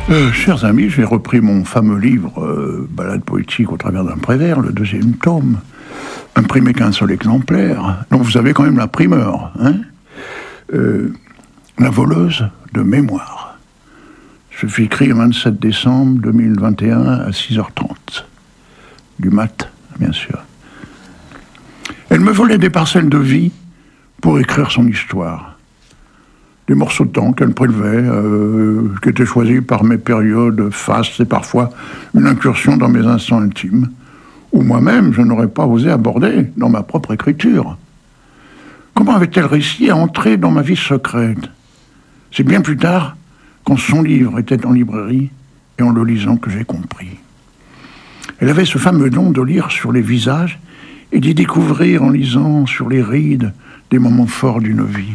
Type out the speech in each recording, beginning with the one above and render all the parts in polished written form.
Chers amis, j'ai repris mon fameux livre Balade poétique au travers d'un Prévert, le deuxième tome, imprimé qu'un seul exemplaire. Donc vous avez quand même la primeur, hein. La voleuse de mémoire. Je fus écrit le 27 décembre 2021 à 6h30. Du mat, bien sûr. Elle me volait des parcelles de vie pour écrire son histoire. Des morceaux de temps qu'elle prélevait, qui étaient choisis par mes périodes fastes et parfois une incursion dans mes instants intimes, où moi-même je n'aurais pas osé aborder dans ma propre écriture. Comment avait-elle réussi à entrer dans ma vie secrète? C'est bien plus tard, quand son livre était en librairie et en le lisant, que j'ai compris. Elle avait ce fameux don de lire sur les visages et d'y découvrir en lisant sur les rides des moments forts d'une vie.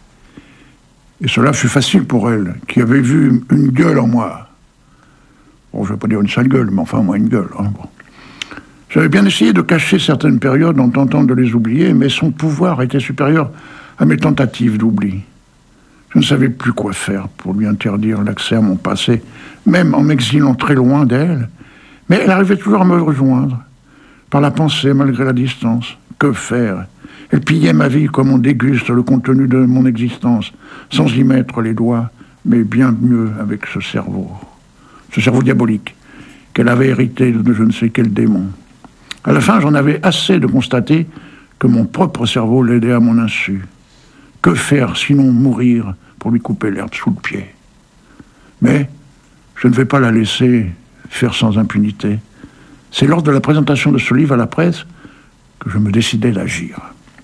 Et cela fut facile pour elle, qui avait vu une gueule en moi. Bon, je ne vais pas dire une sale gueule, mais enfin, moi, une gueule. Hein, bon. J'avais bien essayé de cacher certaines périodes en tentant de les oublier, mais son pouvoir était supérieur à mes tentatives d'oubli. Je ne savais plus quoi faire pour lui interdire l'accès à mon passé, même en m'exilant très loin d'elle. Mais elle arrivait toujours à me rejoindre, par la pensée, malgré la distance. Que faire? Elle pillait ma vie comme on déguste le contenu de mon existence, sans y mettre les doigts, mais bien mieux avec ce cerveau diabolique, qu'elle avait hérité de je ne sais quel démon. À la fin, j'en avais assez de constater que mon propre cerveau l'aidait à mon insu. Que faire sinon mourir pour lui couper l'herbe sous le pied? Mais je ne vais pas la laisser faire sans impunité. C'est lors de la présentation de ce livre à la presse que je me décidai d'agir.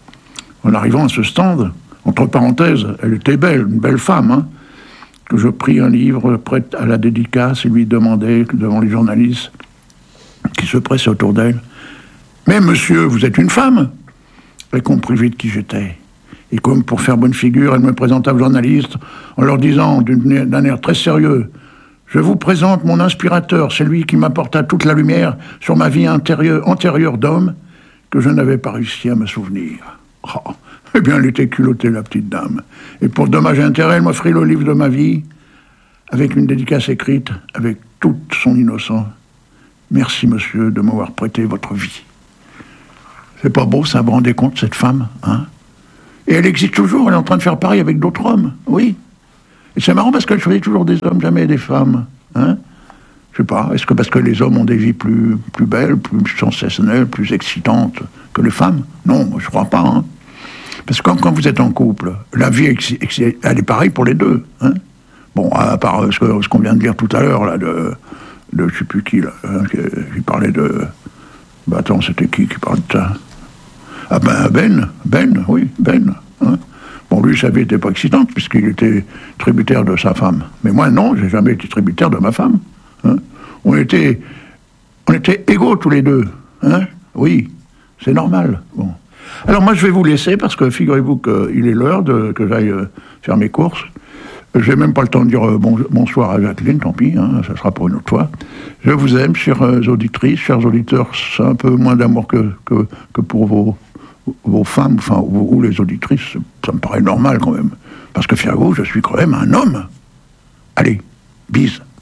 En arrivant à ce stand, entre parenthèses, elle était belle, une belle femme, hein, que je pris un livre prêt à la dédicace et lui demandai, devant les journalistes qui se pressaient autour d'elle, « Mais monsieur, vous êtes une femme ?» Elle comprit vite qui j'étais. Et comme pour faire bonne figure, elle me présenta aux journalistes en leur disant d'un air très sérieux, « Je vous présente mon inspirateur, c'est lui qui m'apporta toute la lumière sur ma vie antérieure d'homme que je n'avais pas réussi à me souvenir. » Oh, eh bien, elle était culottée, la petite dame. Et pour dommage et intérêt, elle m'offrit le livre de ma vie, avec une dédicace écrite, avec toute son innocence. « Merci, monsieur, de m'avoir prêté votre vie. » C'est pas beau, ça, vous vous rendez compte, cette femme, hein? Et elle existe toujours, elle est en train de faire pareil avec d'autres hommes, oui. Et c'est marrant parce qu'elle choisit toujours des hommes, jamais des femmes, hein? Je sais pas, est-ce que parce que les hommes ont des vies plus belles, plus sensationnelles, plus excitantes que les femmes? Non, moi je crois pas, hein. Parce que quand vous êtes en couple, la vie, elle est pareille pour les deux, hein. Bon, à part ce qu'on vient de dire tout à l'heure, là, de je sais plus qui, là, hein, qui parlait de... Bah attends, c'était qui parlait de ça? Ah ben, oui, Ben. Hein. Bon, lui, sa vie n'était pas excitante, puisqu'il était tributaire de sa femme. Mais moi, non, j'ai jamais été tributaire de ma femme. Hein. On était égaux tous les deux. Hein. Oui, c'est normal. Bon. Alors moi, je vais vous laisser, parce que figurez-vous qu'il est l'heure que j'aille faire mes courses. Je n'ai même pas le temps de dire bonsoir à Jacqueline, tant pis, hein, ça sera pour une autre fois. Je vous aime, chères auditrices, chers auditeurs, c'est un peu moins d'amour que pour vos femmes, enfin, ou les auditrices, ça me paraît normal quand même. Parce que, fiez-vous, je suis quand même un homme. Allez, bise.